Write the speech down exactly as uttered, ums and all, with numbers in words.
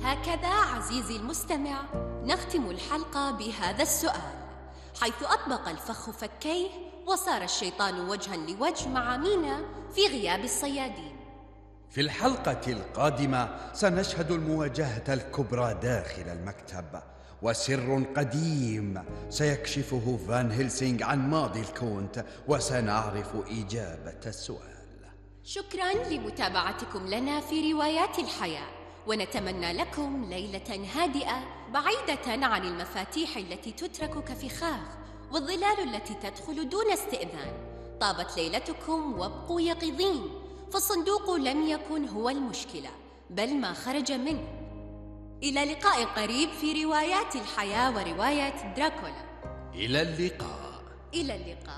وهكذا عزيزي المستمع نختم الحلقة بهذا السؤال: حيث أطبق الفخ فكيه وصار الشيطان وجها لوجه مع مينا في غياب الصيادين. في الحلقة القادمة سنشهد المواجهة الكبرى داخل المكتب، وسر قديم سيكشفه فان هيلسينغ عن ماضي الكونت، وسنعرف إجابة السؤال. شكرا لمتابعتكم لنا في روايات الحياة، ونتمنى لكم ليلة هادئة بعيدة عن المفاتيح التي تترك كفخاخ والظلال التي تدخل دون استئذان. طابت ليلتكم وابقوا يقظين، فالصندوق لم يكن هو المشكلة بل ما خرج منه. إلى لقاء قريب في روايات الحياة ورواية دراكولا. إلى اللقاء. إلى اللقاء.